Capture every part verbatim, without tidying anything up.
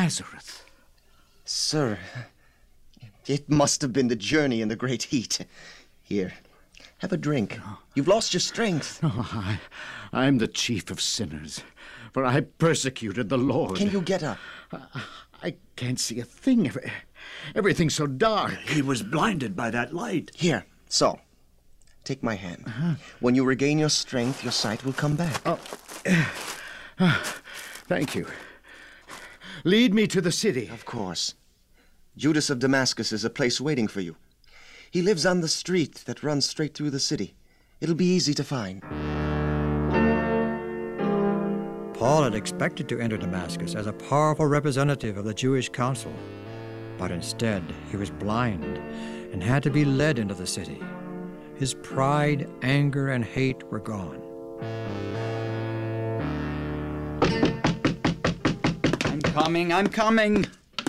Nazareth. Sir, it must have been the journey and the great heat. Here, have a drink. You've lost your strength. Oh, I, I'm the chief of sinners, for I persecuted the Lord. Can you get up? I, I can't see a thing. Every, everything's so dark. He was blinded by that light. Here, Saul, take my hand. Uh-huh. When you regain your strength, your sight will come back. Oh, uh, thank you. Lead me to the city. Of course. Judas of Damascus is a place waiting for you. He lives on the street that runs straight through the city. It'll be easy to find. Paul had expected to enter Damascus as a powerful representative of the Jewish council, but instead he was blind and had to be led into the city. His pride, anger, and hate were gone. I'm coming, I'm coming.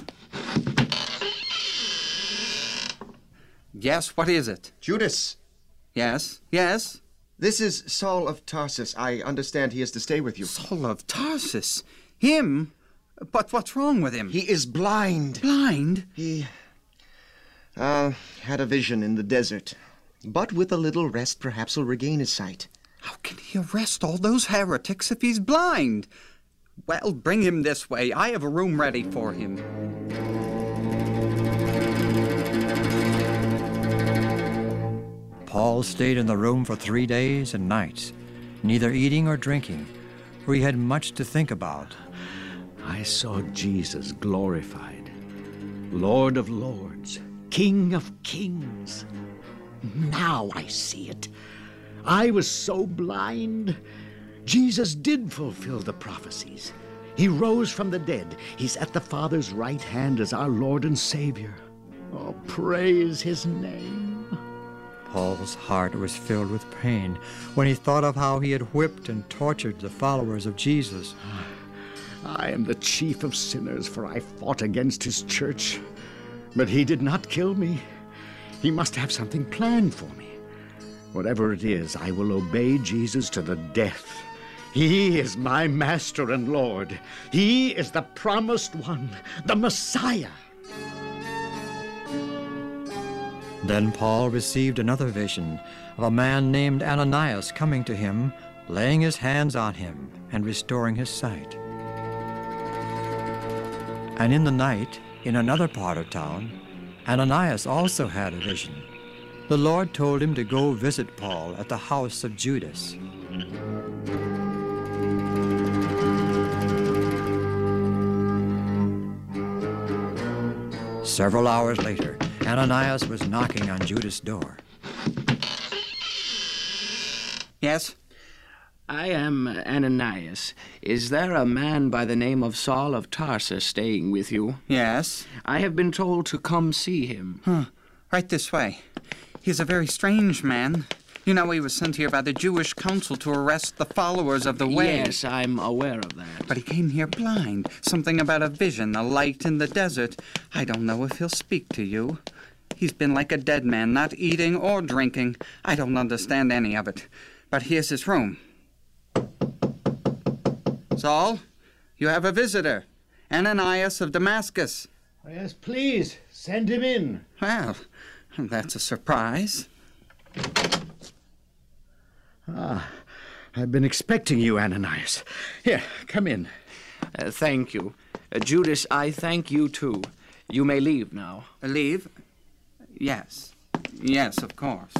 Yes, what is it? Judas. Yes, yes. This is Saul of Tarsus. I understand he is to stay with you. Saul of Tarsus? Him? But what's wrong with him? He is blind. Blind? He, uh, had a vision in the desert. But with a little rest, perhaps he'll regain his sight. How can he arrest all those heretics if he's blind? Well, bring him this way. I have a room ready for him. Paul stayed in the room for three days and nights, neither eating or drinking, for he had much to think about. I saw Jesus glorified, Lord of lords, King of kings. Now I see it. I was so blind. Jesus did fulfill the prophecies. He rose from the dead. He's at the Father's right hand as our Lord and Savior. Oh, praise his name. Paul's heart was filled with pain when he thought of how he had whipped and tortured the followers of Jesus. I am the chief of sinners, for I fought against his church. But he did not kill me. He must have something planned for me. Whatever it is, I will obey Jesus to the death. He is my master and Lord. He is the promised one, the Messiah. Then Paul received another vision of a man named Ananias coming to him, laying his hands on him and restoring his sight. And in the night, in another part of town, Ananias also had a vision. The Lord told him to go visit Paul at the house of Judas. Several hours later, Ananias was knocking on Judas' door. Yes? I am Ananias. Is there a man by the name of Saul of Tarsus staying with you? Yes. I have been told to come see him. Huh. Right this way. He's a very strange man. You know, he was sent here by the Jewish council to arrest the followers of the way. Yes, I'm aware of that. But he came here blind. Something about a vision, a light in the desert. I don't know if he'll speak to you. He's been like a dead man, not eating or drinking. I don't understand any of it. But here's his room. Saul, you have a visitor. Ananias of Damascus. Yes, please, send him in. Well, that's a surprise. Ah, I've been expecting you, Ananias. Here, come in. Uh, thank you. Uh, Judas, I thank you, too. You may leave now. Uh, leave? Yes. Yes, of course.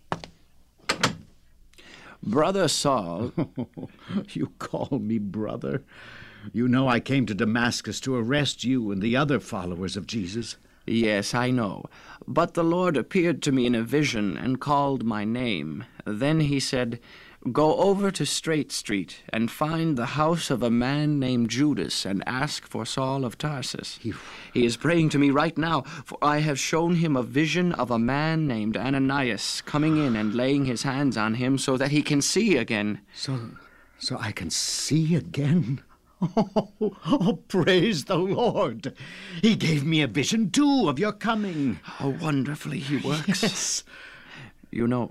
Brother Saul... You call me brother? You know I came to Damascus to arrest you and the other followers of Jesus. Yes, I know. But the Lord appeared to me in a vision and called my name. Then he said, "Go over to Straight Street and find the house of a man named Judas and ask for Saul of Tarsus. He is praying to me right now, for I have shown him a vision of a man named Ananias coming in and laying his hands on him so that he can see again." So, so I can see again? Oh, oh, praise the Lord. He gave me a vision, too, of your coming. How wonderfully he works. Yes. You know,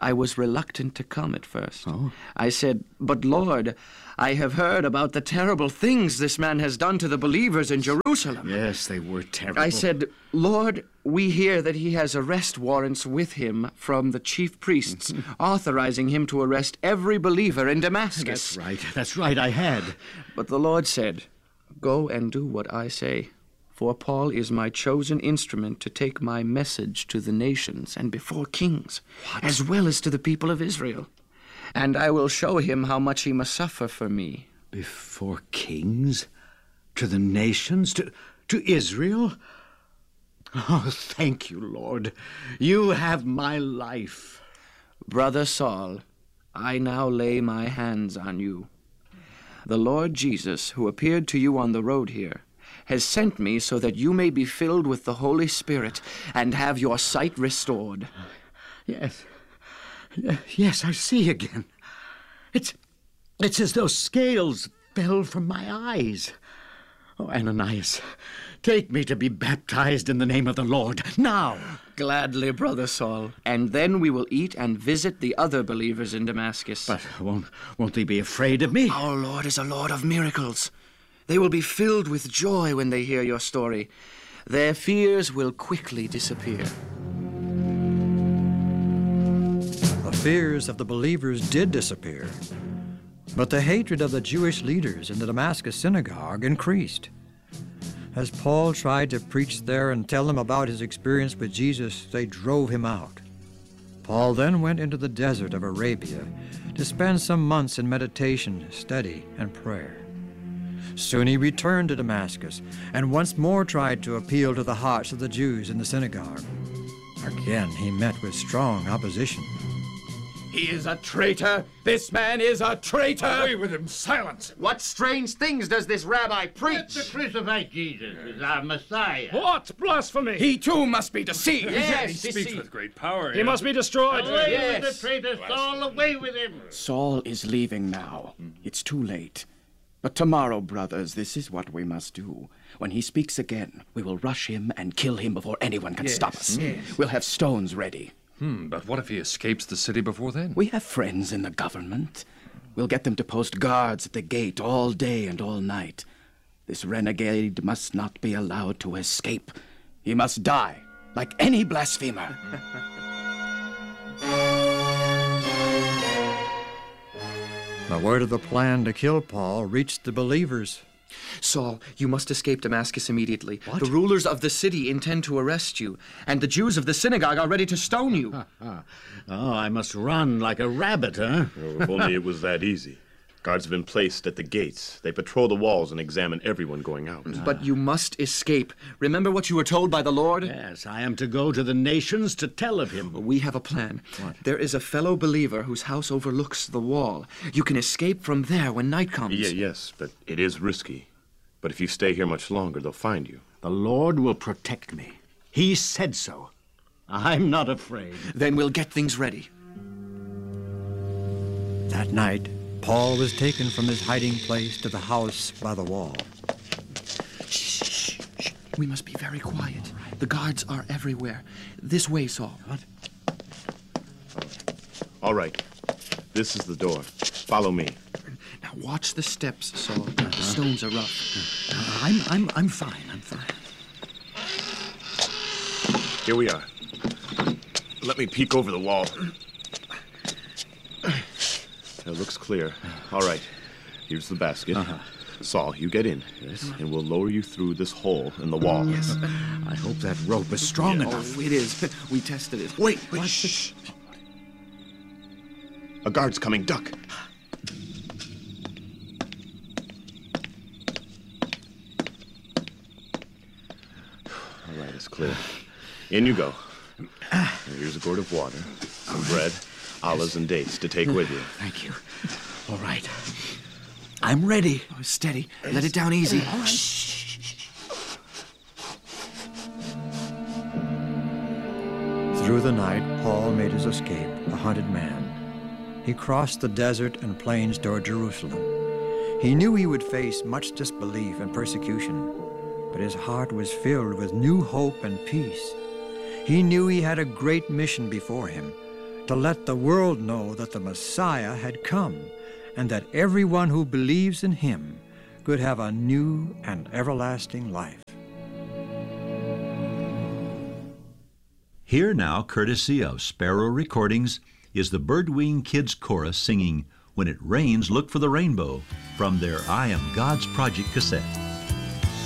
I was reluctant to come at first. Oh? I said, "But Lord, I have heard about the terrible things this man has done to the believers in Jerusalem." Yes, they were terrible. I said, "Lord, we hear that he has arrest warrants with him from the chief priests, authorizing him to arrest every believer in Damascus." That's right, that's right, I had. But the Lord said, "Go and do what I say, for Paul is my chosen instrument to take my message to the nations and before kings, as well as to the people of Israel. And I will show him how much he must suffer for me." Before kings? To the nations? To, to Israel? Oh, thank you, Lord. You have my life. "Brother Saul, I now lay my hands on you. The Lord Jesus, who appeared to you on the road here, has sent me so that you may be filled with the Holy Spirit and have your sight restored." Yes. Ye- Yes, I see again. It's, it's as though scales fell from my eyes. Oh, Ananias, take me to be baptized in the name of the Lord, now. "Gladly, Brother Saul. And then we will eat and visit the other believers in Damascus." But won't, won't they be afraid of me? Our Lord is a Lord of miracles. They will be filled with joy when they hear your story. Their fears will quickly disappear. The fears of the believers did disappear, but the hatred of the Jewish leaders in the Damascus synagogue increased. As Paul tried to preach there and tell them about his experience with Jesus, they drove him out. Paul then went into the desert of Arabia to spend some months in meditation, study, and prayer. Soon he returned to Damascus and once more tried to appeal to the hearts of the Jews in the synagogue. Again, he met with strong opposition. "He is a traitor! This man is a traitor!" Away with him! Silence! What strange things does this rabbi preach? To crucify Jesus as our Messiah. What blasphemy! He too must be deceived! Yes, he speaks deceit. with great power. He must be destroyed. Away Yes. with the traitor Saul, away with him. Saul is leaving now. It's too late. But tomorrow, brothers, this is what we must do. When he speaks again, we will rush him and kill him before anyone can stop us. We'll have stones ready. Hmm, but what if he escapes the city before then? We have friends in the government. We'll get them to post guards at the gate all day and all night. This renegade must not be allowed to escape. He must die, like any blasphemer. The word of the plan to kill Paul reached the believers. "Saul, you must escape Damascus immediately. The rulers of the city intend to arrest you, and the Jews of the synagogue are ready to stone you." Oh, I must run like a rabbit, huh? Oh, if only it was that easy. Guards have been placed at the gates. They patrol the walls and examine everyone going out. But you must escape. Remember what you were told by the Lord? Yes, I am to go to the nations to tell of him. We have a plan. There is a fellow believer whose house overlooks the wall. You can escape from there when night comes. Yeah, yes, but it is risky. But if you stay here much longer, they'll find you. The Lord will protect me. He said so. I'm not afraid. Then we'll get things ready. That night, Paul was taken from his hiding place to the house by the wall. Shh, shh, shh. We must be very quiet. The guards are everywhere. This way, Saul. What? All right. This is the door. Follow me. Now watch the steps, Saul. The stones are rough. I'm, I'm, I'm fine. I'm fine. Here we are. Let me peek over the wall. It looks clear. All right. Here's the basket. Uh-huh. Saul, you get in. Yes. And we'll lower you through this hole in the wall. Yes. I hope that rope is strong enough. Oh, it is. We tested it. Wait, wait, shh. A guard's coming. Duck. All right, it's clear. In you go. Now, here's a gourd of water, some bread, olives, and dates to take with you. Thank you. All right. I'm ready. Oh, steady. Let it down easy. All right. Through the night, Paul made his escape, a hunted man. He crossed the desert and plains toward Jerusalem. He knew he would face much disbelief and persecution, but his heart was filled with new hope and peace. He knew he had a great mission before him, to let the world know that the Messiah had come and that everyone who believes in him could have a new and everlasting life. Here now, courtesy of Sparrow Recordings, is the Birdwing Kids Chorus singing "When It Rains, Look for the Rainbow" from their I Am God's Project cassette.